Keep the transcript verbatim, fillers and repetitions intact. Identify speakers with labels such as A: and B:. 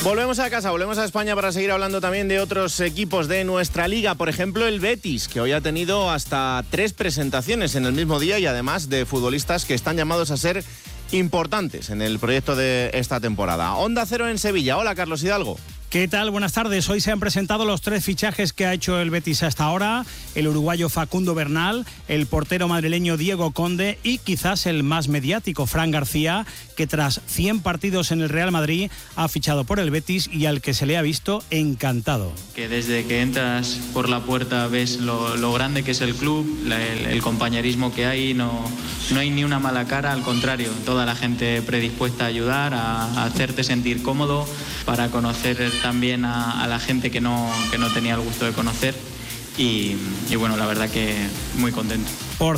A: Volvemos a casa, volvemos a España para seguir hablando también de otros equipos de nuestra liga. Por ejemplo, el Betis, que hoy ha tenido hasta tres presentaciones en el mismo día y además de futbolistas que están llamados a ser importantes en el proyecto de esta temporada. Onda Cero en Sevilla. Hola, Carlos Hidalgo.
B: ¿Qué tal? Buenas tardes. Hoy se han presentado los tres fichajes que ha hecho el Betis hasta ahora. El uruguayo Facundo Bernal, el portero madrileño Diego Conde y quizás el más mediático, Fran García, que tras cien partidos en el Real Madrid ha fichado por el Betis y al que se le ha visto encantado.
C: Que desde que entras por la puerta ves lo, lo grande que es el club, la, el, el compañerismo que hay, no, no hay ni una mala cara, al contrario, toda la gente predispuesta a ayudar, a, a hacerte sentir cómodo, para conocer también a, a la gente que no, que no tenía el gusto de conocer y, y bueno, la verdad que muy contento.